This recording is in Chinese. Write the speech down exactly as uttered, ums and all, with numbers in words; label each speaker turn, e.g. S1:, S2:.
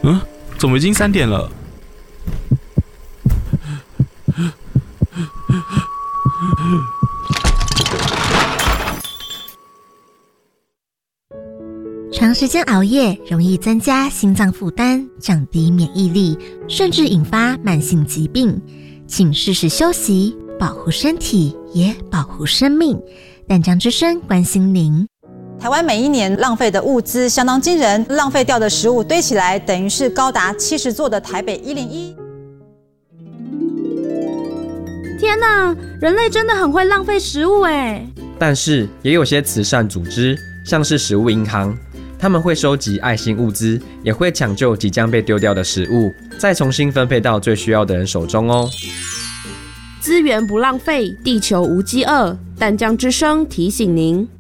S1: 嗯，怎么已经三点了？
S2: 长时间熬夜容易增加心脏负担，降低免疫力，甚至引发慢性疾病。请适时休息，保护身体，也保护生命。淡江之声关心您。
S3: 台湾每一年浪费的物资相当惊人，浪费掉的食物堆起来，等于是高达七十座的台北一零一。
S4: 天哪，人类真的很会浪费食物哎！
S5: 但是也有些慈善组织，像是食物银行，他们会收集爱心物资，也会抢救即将被丢掉的食物，再重新分配到最需要的人手中哦。
S4: 资源不浪费，地球无饥饿。淡江之声提醒您。